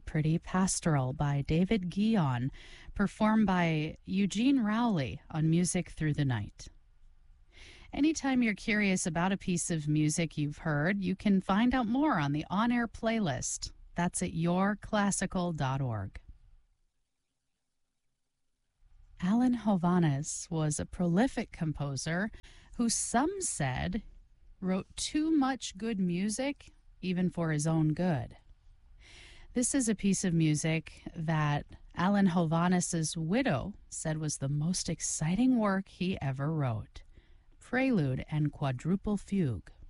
pretty pastoral by David Guion, performed by Eugene Rowley on Music Through the Night. Anytime you're curious about a piece of music you've heard, you can find out more on the on-air playlist. That's at yourclassical.org. Alan Hovhaness was a prolific composer who some said wrote too much good music, even for his own good. This is a piece of music that Alan Hovhaness's widow said was the most exciting work he ever wrote. Prelude and Quadruple Fugue.